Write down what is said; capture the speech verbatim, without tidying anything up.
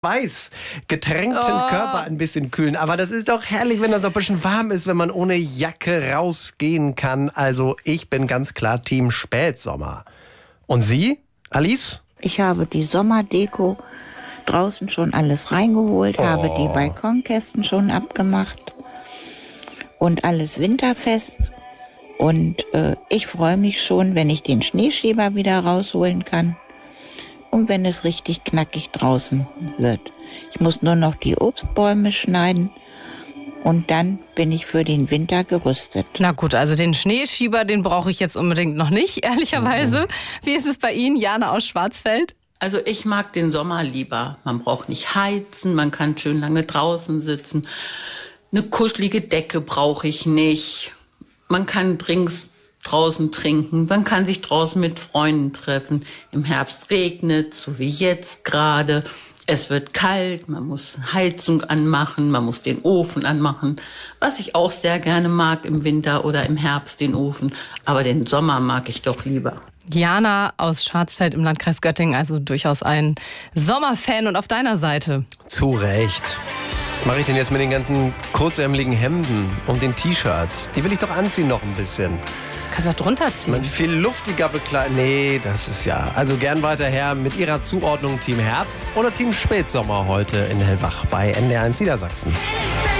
weiß, getränkten Oh. Körper ein bisschen kühlen. Aber das ist doch herrlich, wenn das so ein bisschen warm ist, wenn man ohne Jacke rausgehen kann. Also ich bin ganz klar Team Spätsommer. Und Sie, Alice? Ich habe die Sommerdeko draußen schon alles reingeholt, Oh. habe die Balkonkästen schon abgemacht und alles winterfest. Und äh, ich freue mich schon, wenn ich den Schneeschieber wieder rausholen kann und wenn es richtig knackig draußen wird. Ich muss nur noch die Obstbäume schneiden und dann bin ich für den Winter gerüstet. Na gut, also den Schneeschieber, den brauche ich jetzt unbedingt noch nicht, ehrlicherweise. Wie ist es bei Ihnen, Jana aus Schwarzfeld? Also ich mag den Sommer lieber. Man braucht nicht heizen, man kann schön lange draußen sitzen. Eine kuschelige Decke brauche ich nicht. Man kann Drinks draußen trinken, man kann sich draußen mit Freunden treffen. Im Herbst regnet, so wie jetzt gerade. Es wird kalt, man muss Heizung anmachen, man muss den Ofen anmachen. Was ich auch sehr gerne mag im Winter oder im Herbst, den Ofen. Aber den Sommer mag ich doch lieber. Jana aus Schwarzfeld im Landkreis Göttingen, also durchaus ein Sommerfan. Und auf deiner Seite? Zu Recht. Was mache ich denn jetzt mit den ganzen kurzärmeligen Hemden und den T-Shirts? Die will ich doch anziehen noch ein bisschen. Kannst auch drunter ziehen. Man viel luftiger bekleidet. Nee, das ist ja. Also gern weiterher mit Ihrer Zuordnung Team Herbst oder Team Spätsommer heute in Hellwach bei N D R eins Niedersachsen.